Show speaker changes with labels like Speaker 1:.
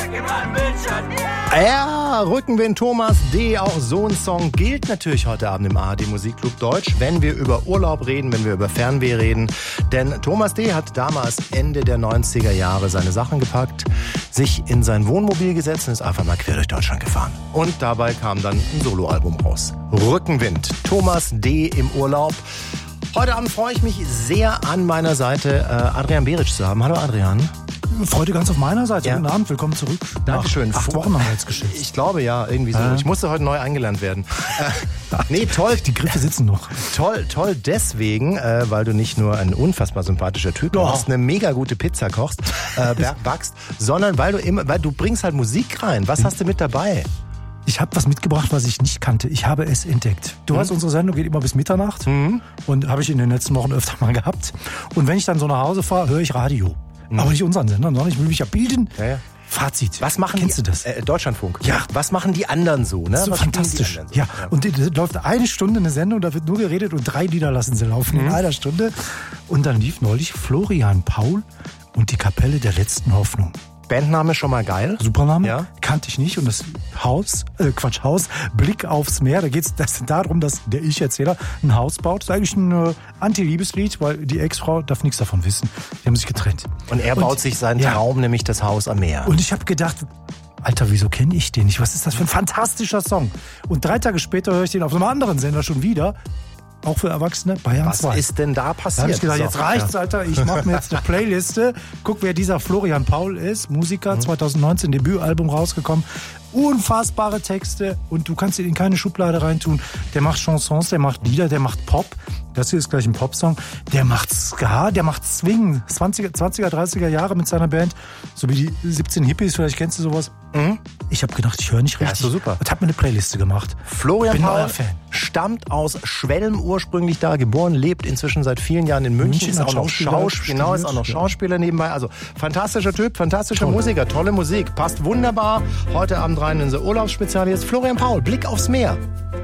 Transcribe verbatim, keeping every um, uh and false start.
Speaker 1: Ja, Rückenwind, Thomas D., auch so ein Song gilt natürlich heute Abend im A R D Musikclub Deutsch, wenn wir über Urlaub reden, wenn wir über Fernweh reden. Denn Thomas D. hat damals Ende der neunziger Jahre seine Sachen gepackt, sich in sein Wohnmobil gesetzt und ist einfach mal quer durch Deutschland gefahren. Und dabei kam dann ein Soloalbum raus. Rückenwind, Thomas D. im Urlaub. Heute Abend freue ich mich sehr, an meiner Seite äh, Adrian Beric zu haben. Hallo Adrian.
Speaker 2: Freude ganz auf meiner Seite.
Speaker 1: Ja.
Speaker 2: Guten Abend, willkommen zurück.
Speaker 1: Dankeschön.
Speaker 2: Nach acht Wochen haben wir jetzt geschätzt.
Speaker 1: Ich glaube ja, irgendwie so.
Speaker 2: Äh.
Speaker 1: Ich musste heute neu eingelernt werden. Äh, nee, toll.
Speaker 2: Die Griffe sitzen noch.
Speaker 1: Toll, toll deswegen, äh, weil du nicht nur ein unfassbar sympathischer Typ
Speaker 2: Oh.
Speaker 1: bist, eine mega gute Pizza kochst, äh, backst, sondern weil du immer, weil du bringst halt Musik rein. Was hast du mit dabei?
Speaker 2: Ich habe was mitgebracht, was ich nicht kannte. Ich habe es entdeckt. Du
Speaker 1: Mhm.
Speaker 2: weißt, unsere Sendung geht immer bis Mitternacht.
Speaker 1: Mhm.
Speaker 2: Und habe ich in den letzten Wochen öfter mal gehabt. Und wenn ich dann so nach Hause fahre, höre ich Radio. Mhm. Aber nicht unseren Sender, sondern ich will mich ja bilden.
Speaker 1: Ja, ja.
Speaker 2: Fazit.
Speaker 1: Was machen
Speaker 2: Kennst
Speaker 1: die,
Speaker 2: du das?
Speaker 1: Äh, Deutschlandfunk.
Speaker 2: Ja.
Speaker 1: Was machen die anderen so? Ne?
Speaker 2: So
Speaker 1: Was
Speaker 2: fantastisch.
Speaker 1: spielen die anderen so?
Speaker 2: Ja, und da läuft eine Stunde eine Sendung, da wird nur geredet und drei Lieder lassen sie laufen
Speaker 1: Mhm.
Speaker 2: in einer Stunde. Und dann lief neulich Florian Paul und die Kapelle der letzten Hoffnung.
Speaker 1: Bandname schon mal geil.
Speaker 2: Supername,
Speaker 1: Ja.
Speaker 2: kannte ich nicht. Und das Haus, äh, Quatsch, Haus, Blick aufs Meer, da geht es darum, dass der Ich-Erzähler ein Haus baut. Das ist eigentlich ein äh, Anti-Liebeslied, weil die Ex-Frau darf nichts davon wissen. Die haben sich getrennt.
Speaker 1: Und er baut sich seinen
Speaker 2: ja.
Speaker 1: Traum, nämlich das Haus am Meer.
Speaker 2: Und ich habe gedacht, Alter, wieso kenne ich den nicht? Was ist das für ein fantastischer Song? Und drei Tage später höre ich den auf einem anderen Sender schon wieder. Auch für Erwachsene, Bayern
Speaker 1: Was
Speaker 2: zwei.
Speaker 1: ist denn da
Speaker 2: Da
Speaker 1: passiert?
Speaker 2: habe ich gedacht,
Speaker 1: So,
Speaker 2: jetzt reicht's,
Speaker 1: ja.
Speaker 2: Alter. Ich mache mir jetzt eine Playliste. Guck, wer dieser Florian Paul ist. Musiker,
Speaker 1: Mhm.
Speaker 2: zwanzig neunzehn Debütalbum rausgekommen. Unfassbare Texte und du kannst ihn in keine Schublade reintun. Der macht Chansons, der macht Lieder, der macht Pop. Das hier ist gleich ein Popsong. Der macht Ska, der macht Swing. zwanziger, zwanziger, dreißiger Jahre mit seiner Band. So wie die siebzehn Hippies, vielleicht kennst du sowas.
Speaker 1: Mhm.
Speaker 2: Ich habe gedacht, ich höre nicht
Speaker 1: Ja,
Speaker 2: richtig.
Speaker 1: ist so super.
Speaker 2: Und habe mir eine Playliste gemacht.
Speaker 1: Florian
Speaker 2: Bin
Speaker 1: Paul
Speaker 2: neuer Fan.
Speaker 1: stammt aus Schwelm ursprünglich da, geboren, lebt inzwischen seit vielen Jahren in München,
Speaker 2: München,
Speaker 1: ist
Speaker 2: hat
Speaker 1: auch noch
Speaker 2: Schauspieler
Speaker 1: Schauspieler, genau, ist auch noch
Speaker 2: studiert,
Speaker 1: Schauspieler nebenbei. Also fantastischer Typ, fantastischer
Speaker 2: Toll.
Speaker 1: Musiker, tolle Musik, passt wunderbar. Heute Abend rein in unser Urlaubsspezial. Jetzt Florian Paul, Blick aufs Meer.